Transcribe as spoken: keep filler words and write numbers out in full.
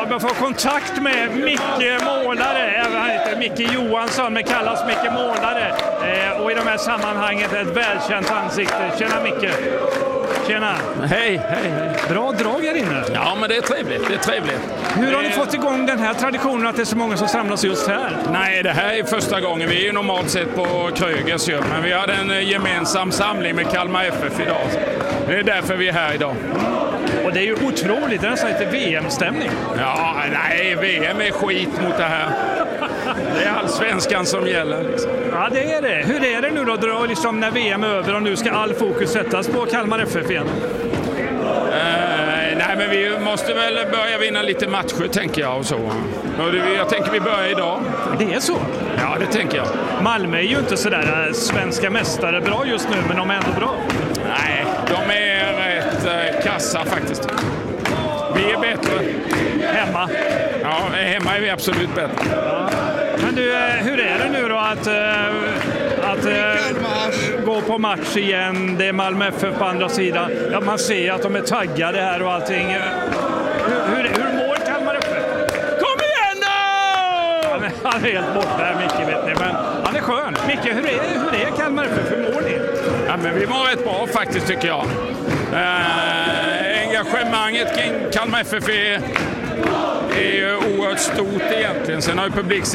börjar få kontakt med Micke Målare. Han heter Micke Johansson men kallas Micke Målare. Eh, och i de här sammanhanget ett välkänt ansikte. Tjena Micke. Tjena. Hej, hej, hej. Bra drag här inne. Ja, men det är trevligt, det är trevligt. Hur har ni eh... fått igång den här traditionen att det är så många som samlas just här? Nej, det här är första gången. Vi är ju normalt sett på Krögers ju, men vi hade en gemensam samling med Kalmar F F idag. Det är därför vi är här idag. Och det är ju otroligt, det är nästan lite V M-stämning. Ja, nej, V M är skit mot det här. Det är allsvenskan som gäller. Liksom. Ja, det är det. Hur är det nu då, liksom, när V M är över och nu ska all fokus sättas på Kalmar F F igen? Uh, nej, men vi måste väl börja vinna lite matcher, tänker jag. Och så. Och det, jag tänker vi börjar idag. Det är så? Ja, det tänker jag. Malmö är ju inte sådär svenska mästare bra just nu, men de är ändå bra. Nej, de är rätt uh, kassa faktiskt. Vi är bättre. Hemma? Ja, hemma är vi absolut bättre. Ja. Men du, hur är det nu då att, att, att gå på match igen? Det är Malmö F F på andra sidan. Ja, man ser att de är taggade här och allting. Hur, hur, hur mår Kalmar F F? Kom igen då! Han är, han är helt borta här, Micke, vet ni. Men han är skön. Micke, hur är, hur är Kalmar F F? Hur mår ni? Ja, men vi mår rätt bra faktiskt, tycker jag. Eh, engagemanget kring Kalmar F F är, är oerhört stort egentligen. Sen har ju publik